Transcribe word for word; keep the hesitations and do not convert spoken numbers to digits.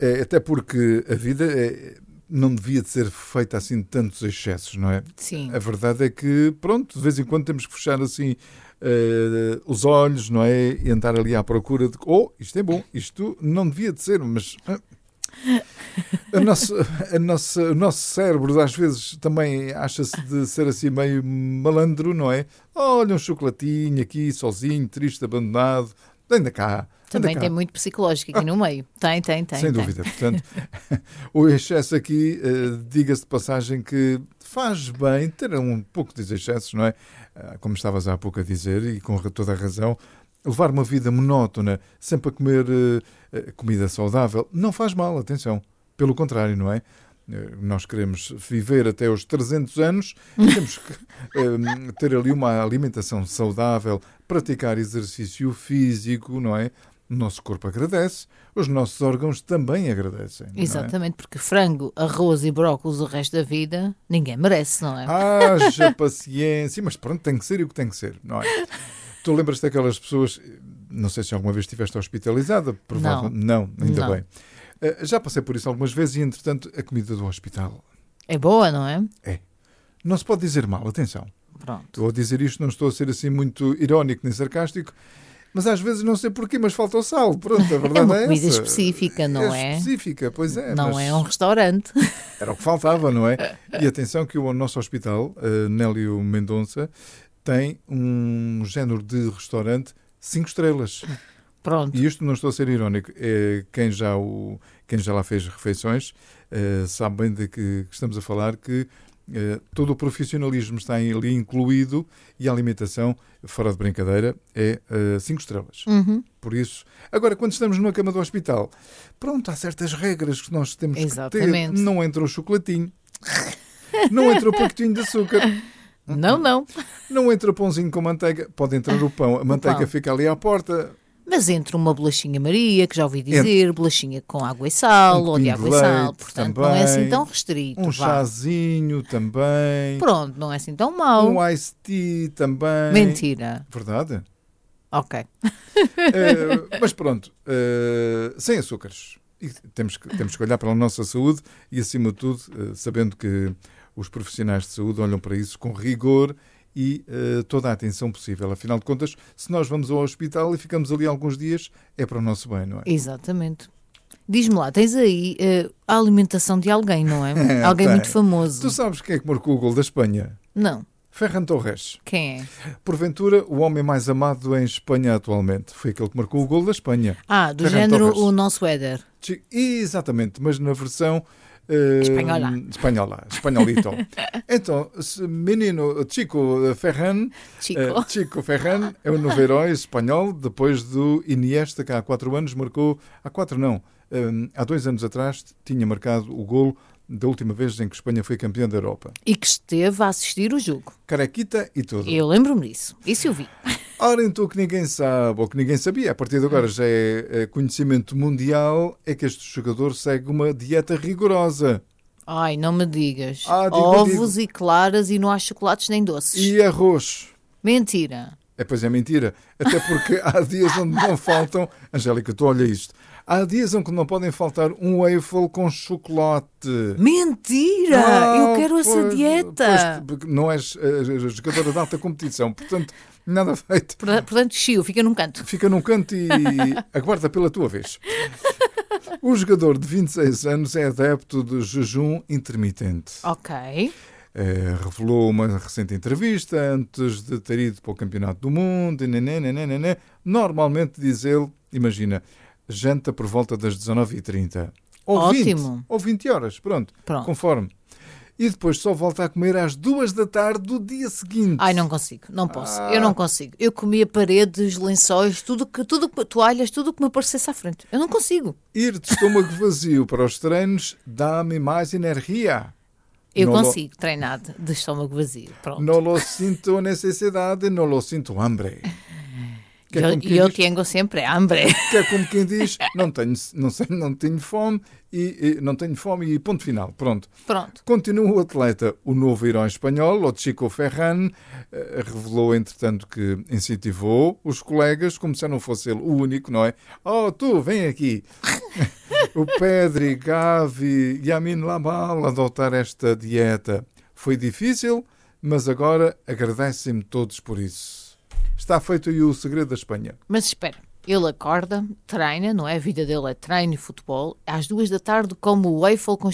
É, até porque a vida é, não devia de ser feita assim de tantos excessos, não é? Sim. A verdade é que, pronto, de vez em quando temos que fechar assim uh, os olhos, não é? E andar ali à procura de, oh, isto é bom, isto não devia de ser, mas... Uh, A nossa, a nossa, o nosso cérebro às vezes também acha-se de ser assim meio malandro, não é? Olha, um chocolatinho aqui, sozinho, triste, abandonado, anda cá. Também anda cá. tem muito psicológico aqui ah, no meio. Tem, tem, tem. Sem tem. dúvida. Portanto, o excesso aqui, uh, diga-se de passagem que faz bem ter um pouco de excessos, não é? Uh, como estavas há pouco a dizer, e com toda a razão, levar uma vida monótona, sempre a comer uh, comida saudável, não faz mal, atenção. Pelo contrário, não é? Uh, nós queremos viver até aos trezentos anos e temos que uh, ter ali uma alimentação saudável, praticar exercício físico, não é? O nosso corpo agradece, os nossos órgãos também agradecem. Exatamente, é? Porque frango, arroz e brócolis o resto da vida ninguém merece, não é? Haja paciência, mas pronto, tem que ser o que tem que ser, não é? Tu lembras-te daquelas pessoas, não sei se alguma vez estiveste hospitalizada, provavelmente não, não ainda não. bem. Uh, já passei por isso algumas vezes e, entretanto, a comida do hospital... É boa, não é? É. Não se pode dizer mal, atenção. Pronto. Estou a dizer isto, não estou a ser assim muito irónico nem sarcástico, mas às vezes não sei porquê, mas falta o sal. Pronto, a verdade é, uma é comida essa. específica, não é? É específica, pois é. Não mas é um restaurante. Era o que faltava, não é? E atenção que o nosso hospital, uh, Nélio Mendonça, tem um género de restaurante cinco estrelas. Pronto. E isto não estou a ser irónico. É, quem, já o, quem já lá fez refeições uh, sabe bem de que estamos a falar, que uh, todo o profissionalismo está ali incluído e a alimentação, fora de brincadeira, é cinco uh, estrelas. Uhum. Por isso, agora, quando estamos numa cama do hospital, pronto, há certas regras que nós temos Exatamente. que ter. Não entra o chocolatinho. Não entra o pacotinho de açúcar. Não, não. Não entra o pãozinho com manteiga. Pode entrar o pão. A manteiga pão. fica ali à porta. Mas entre uma bolachinha Maria, que já ouvi dizer, entre... bolachinha com água e sal, um ou de água e sal. Portanto, também, não é assim tão restrito. Um vá. chazinho também. Pronto, não é assim tão mau. Um iced tea também. Mentira. Verdade. Ok. uh, mas pronto, uh, sem açúcares. E temos, que, temos que olhar para a nossa saúde e, acima de tudo, uh, sabendo que os profissionais de saúde olham para isso com rigor e uh, toda a atenção possível. Afinal de contas, se nós vamos ao hospital e ficamos ali alguns dias, é para o nosso bem, não é? Exatamente. Diz-me lá, tens aí uh, a alimentação de alguém, não é? é alguém tem. muito famoso. Tu sabes quem é que marcou o gol da Espanha? Não. Ferran Torres. Quem é? Porventura, o homem mais amado em Espanha atualmente. Foi aquele que marcou o gol da Espanha. Ah, do Ferran género Torres. o nosso Éder. Exatamente, mas na versão... Uh, espanhola. Espanhola, espanholito. Então, menino Chico Ferran, Chico. Uh, Chico Ferran é o novo herói espanhol, depois do Iniesta, que há quatro anos marcou... Há quatro não, um, há dois anos atrás tinha marcado o golo da última vez em que Espanha foi campeã da Europa. E que esteve a assistir o jogo. Carequita e tudo. Eu lembro-me disso. Isso eu vi. Ora, então o que ninguém sabe, ou que ninguém sabia, a partir de agora já é conhecimento mundial, é que este jogador segue uma dieta rigorosa. Ai, não me digas. Ah, digo, Ovos digo. e claras e não há chocolates nem doces. E arroz. Mentira. É, pois é mentira. Até porque há dias onde não faltam... Angélica, tu olha isto. Há dias onde não podem faltar um waffle com chocolate. Mentira! Ah, eu quero pois, essa dieta. Pois, não és uh, jogadora de alta competição, portanto, nada feito. Portanto, chiu, fica num canto. Fica num canto e aguarda pela tua vez. O jogador de vinte e seis anos é adepto de jejum intermitente. Ok. É, revelou uma recente entrevista antes de ter ido para o Campeonato do Mundo. Nenê, nenê, nenê. Normalmente, diz ele, imagina, janta por volta das dezanove e trinta. Ou Ótimo. vinte, ou vinte horas, pronto, Pronto. Conforme. E depois só volta a comer às duas da tarde do dia seguinte. Ai, não consigo, não posso, Ah. eu não consigo. Eu comia paredes, lençóis, tudo que, tudo, toalhas, tudo que me aparecesse à frente. Eu não consigo. Ir de estômago vazio para os treinos dá-me mais energia. Eu não consigo lo... treinar de estômago vazio. Pronto. Não lo sinto necessidade, não lo sinto hambre. Que é eu, como quem eu diz- tenho sempre hambre. que é como quem diz, não tenho, não sei, não tenho fome e, e não tenho fome e ponto final. Pronto. Pronto. Continua o atleta, o novo herói espanhol, o Chico Ferran, eh, revelou, entretanto, que incentivou os colegas, como se não fosse ele o único, não é? Oh, tu, vem aqui. O Pedri, Gavi e Yamin Lamal adotar esta dieta. Foi difícil, mas agora agradecem-me todos por isso. Está feito aí o segredo da Espanha. Mas espera, ele acorda, treina, não é? A vida dele é treino e futebol. Às duas da tarde, como o waffle com